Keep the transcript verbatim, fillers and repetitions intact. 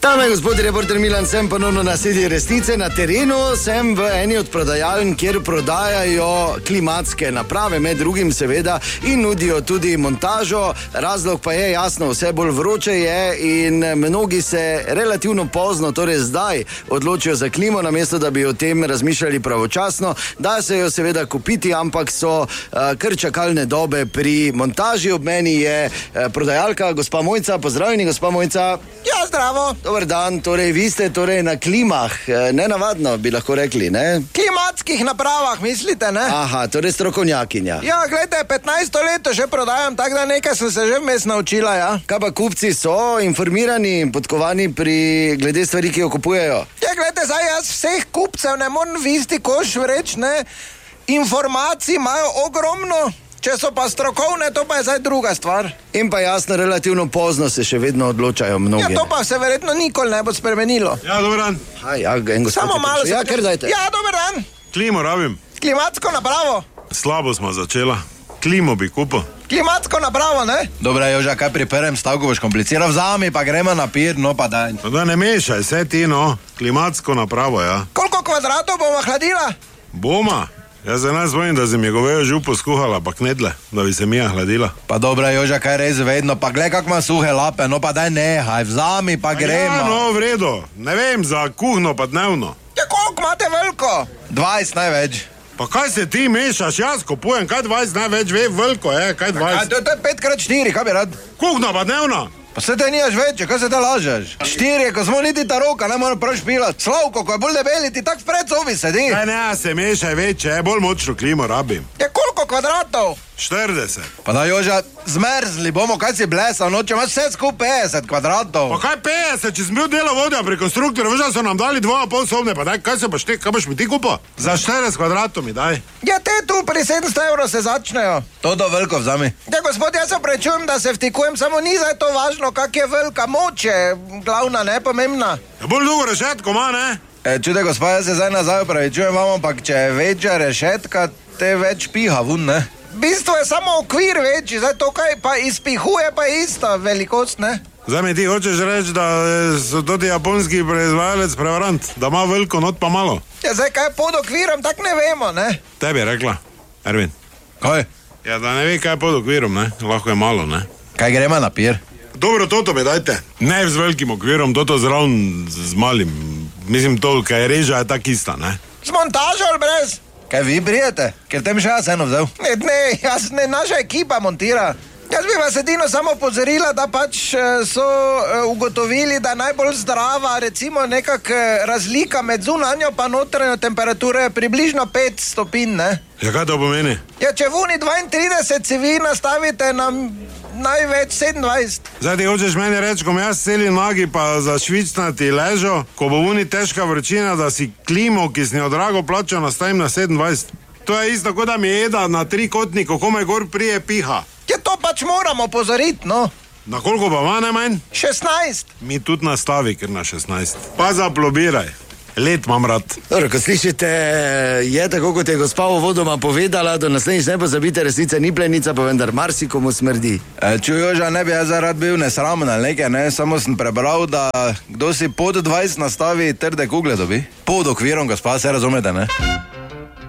Dame in gospodje, reporter Milan, sem ponovno na sedi resnice. Na terenu sem v eni od prodajaln, kjer prodajajo klimatske naprave, med drugim seveda, in nudijo tudi montažo. Razlog pa je jasno, vse bolj vroče je in mnogi se relativno pozno, torej zdaj, odločijo za klimo, namesto da bi o tem razmišljali pravočasno. Da se jo seveda kupiti, ampak so uh, kar čakalne dobe pri montaži. Ob meni je uh, prodajalka, gospa Mojca. Pozdravljeni, gospa Mojca. Ja, zdravo. Dobar dan, torej vi ste torej na klimah, nenavadno bi lahko rekli, ne? Klimatskih napravah, mislite, ne? Aha, torej strokovnjakinja. Ja, gledajte, petnajsto leto že prodajam, tako da nekaj sem se že vmes naučila, ja. Kaj pa kupci so informirani in podkovani pri glede stvari, ki jo kupujejo? Ja, gledajte, zdaj jaz vseh kupcev ne moram v isti koš vreč, ne? Informacij imajo ogromno. Če so pa strokovne, to pa je zdaj druga stvar. In pa jasno, relativno pozno se še vedno odločajo mnogi. Ja, to pa se verjetno nikoli ne bo spremenilo. Ja, dober dan. Ha, ja, en gospod. Samo malo se... Ja, ker dajte. Ja, dober dan. Klimo rabim. Klimatsko napravo. Slabo smo začela. Klimo bi kupil. Klimatsko napravo, ne? Dobra, Joža, kaj priperem stavko, boš kompliciral, vzami, pa gremo na pir, no pa daj. No, da ne mešaj, vse ti, no. Klimatsko napravo, ja. Koliko kvadratov bomo hladila? Boma. Jaz se nas bojim, da se mi govejo župo skuhala, pa knedle, da bi se mija hladila. Pa dobra, Joža, kaj res vedno, pa gled, kak ima suhe lape, no pa daj nehaj, vzami, pa gremo. Ja, no, v redu. Ne vem, za kuhno pa dnevno. Ja, koliko imate veliko? dvajset največ. Pa kaj se ti mešaš, jaz kupujem, kaj dvajset največ, ve, veliko je, kaj dvajset. To je pet krat štiri, kaj bi rad? Kuhno pa dnevno. Pa se te nijaš večje, kaj se te lažeš? Štiri, ko smo niti ta roka, ne moram prav špilat. Slavko, ko je bolj debeli, ti tak vpred sobi sedi. Kaj ne, se mešaj večje, bolj močno klimo rabim. Ja, koliko kvadratov? štirideset. Pa da, Joža, zmrzli bomo, kaj si blesal, no, če imaš vse skupaj petdeset kvadratov. Pa kaj petdeset, če sem bil delovodja pri konstruktorju, veš, da so nam dali dva in pol sobne, pa daj, kaj se boš ti, kaj boš mi ti kupil? Za štirideset kvadratov mi daj. Ja, te tu pri sedemsto evrov se začnejo. To do veliko vzami. Ja, gospod, jaz se prečujem, da se vtikujem, samo ni zdaj to važno, kak je velika moč, je glavna, ne, pomembna. Ja, bolj dolgo rešetko ima, ne? E, čude, gospod, jaz se zdaj nazaj upravičujem vam, ampak če je večja rešetka, te več piha vun, ne? V bistvu je samo okvir večji, zdaj to, kaj pa izpihuje, pa je ista velikost, ne? Zdaj mi ti hočeš reči, da so tudi japonski proizvajalec prevarant, da ima veliko, not pa malo. Ja, zdaj kaj pod okvirom, tak ne vemo, ne? Tebi je rekla, Ervin. Kaj? Ja, da ne ve, kaj je pod okvirom, ne? Lahko je malo, ne? Kaj gremo na pir? Dobro, toto mi dajte. Ne z velikim okvirom, toto zraven z malim. Mislim, to, kaj je reža, je tak ista, ne? Z montažo ali brez? Kaj vi brijete? Ker tem še jaz eno vzel. Ne, ne, jaz ne, naša ekipa montira. Jaz bi vas edino samo pozorila, da pač so uh, ugotovili, da najbolj zdrava, recimo nekak razlika med zunanjo pa notranjo temperaturo je približno pet stopinj, ne? Ja, kaj to pomeni? Ja, če v uni dvaintrideset si vi nastavite na največ sedemindvajset. Zdaj ti hočeš meni reči, ko mi jaz celi nogi pa zašvicnati ležo, ko bo v uni težka vročina, da si klimo, ki si jo drago plačal, nastavim na sedemindvajset. To je isto, kot da mi jeda na trikotniku, ko me gor prije piha. Ja, to pač moramo pozoriti, no. Na koliko pa ima najmanj? šestnajst. Mi tudi nastavi, ker na šestnajst. Pa zaplobiraj. Let imam rad. Dobro, ko slišite, je tako, kot je gospa uvodoma povedala, do naslednjič ne pozabite, resnica ni plenica, pa vendar marsikomu smrdi. E, čuj, Joža, ne bi jaz rad bil nesramen ali nekaj, ne, samo sem prebral, da kdo si pod dvajset nastavi trde kugle dobi. Pod okvirom, gospa, se razumete, ne?